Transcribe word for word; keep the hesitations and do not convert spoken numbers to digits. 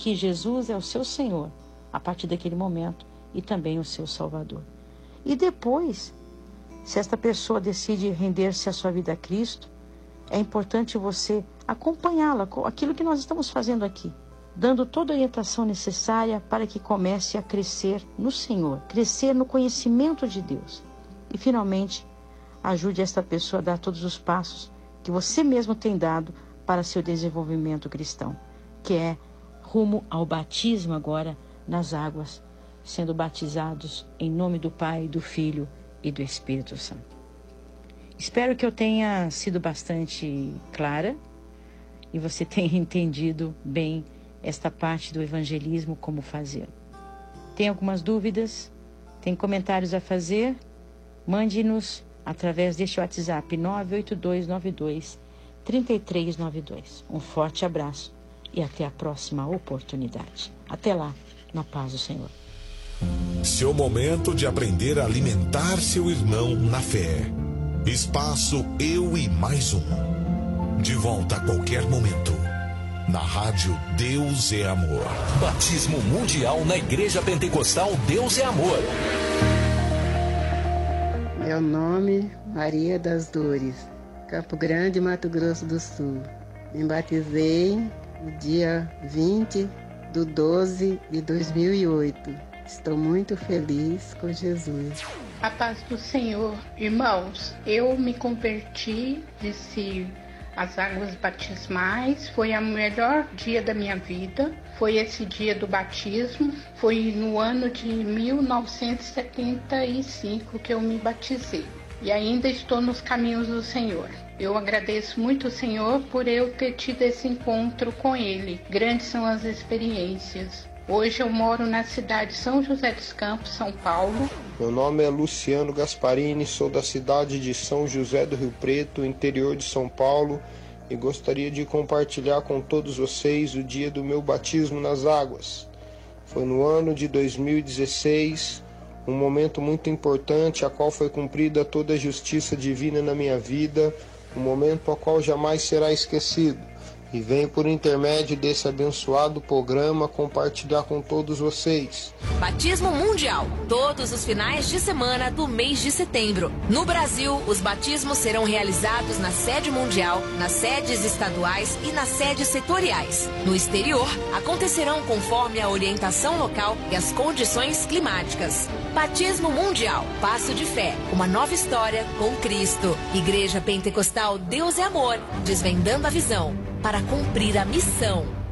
que Jesus é o seu Senhor, a partir daquele momento, e também o seu Salvador. E depois, se esta pessoa decide render-se a sua vida a Cristo, é importante você acompanhá-la com aquilo que nós estamos fazendo aqui, dando toda a orientação necessária para que comece a crescer no Senhor, crescer no conhecimento de Deus. E, finalmente, ajude esta pessoa a dar todos os passos que você mesmo tem dado para seu desenvolvimento cristão, que é rumo ao batismo agora nas águas, sendo batizados em nome do Pai, do Filho e do Espírito Santo. Espero que eu tenha sido bastante clara e você tenha entendido bem esta parte do evangelismo, como fazer. Tem algumas dúvidas? Tem comentários a fazer? Mande-nos através deste WhatsApp nove oito dois nove dois, três três nove dois. Um forte abraço e até a próxima oportunidade. Até lá, na paz do Senhor. Seu momento de aprender a alimentar seu irmão na fé. Espaço Eu e Mais Um. De volta a qualquer momento. Na rádio Deus é Amor. Batismo Mundial na Igreja Pentecostal Deus é Amor. Meu nome, Maria das Dores, Campo Grande, Mato Grosso do Sul. Me batizei no dia vinte de doze de dois mil e oito. Estou muito feliz com Jesus. A paz do Senhor. Irmãos, eu me converti, desci as águas batismais, foi o melhor dia da minha vida. Foi esse dia do batismo, foi no ano de mil novecentos e setenta e cinco que eu me batizei. E ainda estou nos caminhos do Senhor. Eu agradeço muito ao Senhor por eu ter tido esse encontro com Ele. Grandes são as experiências. Hoje eu moro na cidade de São José dos Campos, São Paulo. Meu nome é Luciano Gasparini, sou da cidade de São José do Rio Preto, interior de São Paulo, e gostaria de compartilhar com todos vocês o dia do meu batismo nas águas. Foi no ano de dois mil e dezesseis, um momento muito importante, a qual foi cumprida toda a justiça divina na minha vida, um momento ao qual jamais será esquecido. E venho por intermédio desse abençoado programa compartilhar com todos vocês. Batismo Mundial, todos os finais de semana do mês de setembro. No Brasil, os batismos serão realizados na sede mundial, nas sedes estaduais e nas sedes setoriais. No exterior, acontecerão conforme a orientação local e as condições climáticas. Batismo Mundial, passo de fé, uma nova história com Cristo. Igreja Pentecostal Deus é Amor, desvendando a visão para cumprir a missão.